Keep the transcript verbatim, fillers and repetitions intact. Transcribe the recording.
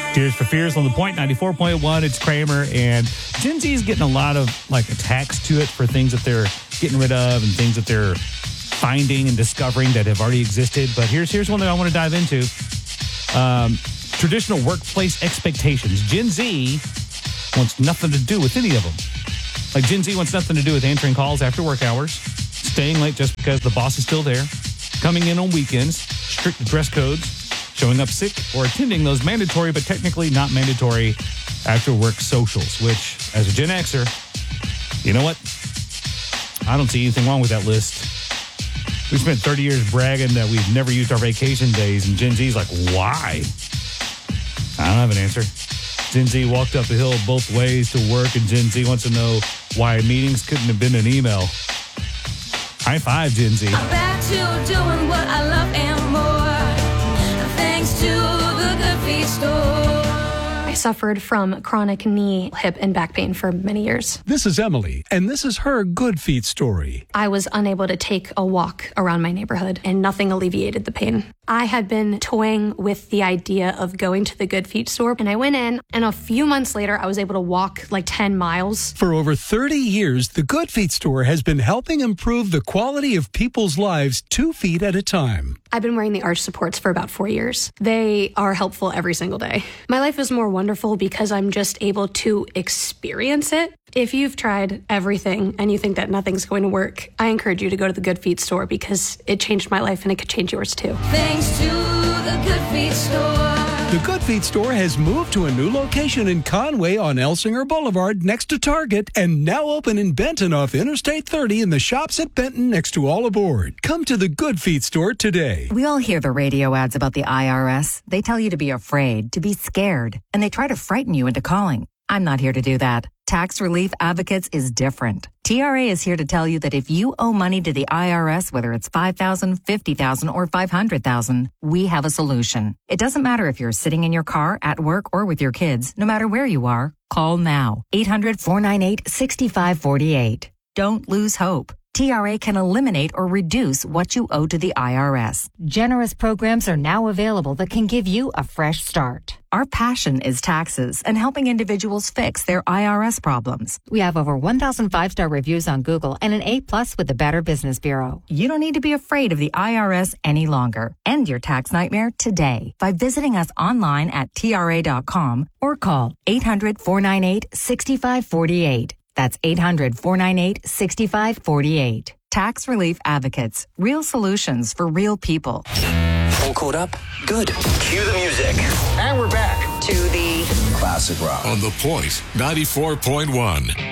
Tears for Fears on the Point, ninety-four point one. It's Kramer, and Gen Z is getting a lot of like attacks to it for things that they're getting rid of and things that they're finding and discovering that have already existed. But here's here's one that I want to dive into. Um, traditional workplace expectations. Gen Z wants nothing to do with any of them. Like Gen Z wants nothing to do with answering calls after work hours, staying late just because the boss is still there, coming in on weekends, strict dress codes, showing up sick, or attending those mandatory but technically not mandatory after-work socials, which, as a Gen Xer, you know what? I don't see anything wrong with that list. We spent thirty years bragging that we've never used our vacation days, and Gen Z's like, why? I don't have an answer. Gen Z walked up the hill both ways to work, and Gen Z wants to know why meetings couldn't have been an email. High five, Gen Z. I'm back to doing what I love and more. Thanks to the Good Feet store. I suffered from chronic knee, hip, and back pain for many years. This is Emily, and this is her Good Feet story. I was unable to take a walk around my neighborhood, and nothing alleviated the pain. I had been toying with the idea of going to the Good Feet store, and I went in, and a few months later, I was able to walk like ten miles. For over thirty years, the Good Feet store has been helping improve the quality of people's lives two feet at a time. I've been wearing the arch supports for about four years. They are helpful every single day. My life is more wonderful because I'm just able to experience it. If you've tried everything and you think that nothing's going to work, I encourage you to go to the Good Feet store because it changed my life and it could change yours too. Thanks to the Good Feet store. The Good Feet store has moved to a new location in Conway on Elsinger Boulevard next to Target and now open in Benton off Interstate thirty in the shops at Benton next to All Aboard. Come to the Good Feet store today. We all hear the radio ads about the I R S. They tell you to be afraid, to be scared, and they try to frighten you into calling. I'm not here to do that. Tax Relief Advocates is different. T R A is here to tell you that if you owe money to the I R S, whether it's five thousand dollars, fifty thousand dollars, or five hundred thousand dollars, we have a solution. It doesn't matter if you're sitting in your car, at work, or with your kids. No matter where you are, call now. eight hundred, four nine eight, six five four eight. Don't lose hope. T R A can eliminate or reduce what you owe to the I R S. Generous programs are now available that can give you a fresh start. Our passion is taxes and helping individuals fix their I R S problems. We have over one thousand five-star reviews on Google and an A-plus with the Better Business Bureau. You don't need to be afraid of the I R S any longer. End your tax nightmare today by visiting us online at T R A dot com or call eight hundred, four nine eight, six five four eight. That's eight hundred, four nine eight, six five four eight. Tax Relief Advocates. Real solutions for real people. All caught up? Good. Cue the music. And we're back To the Classic rock. On the Point, ninety-four point one.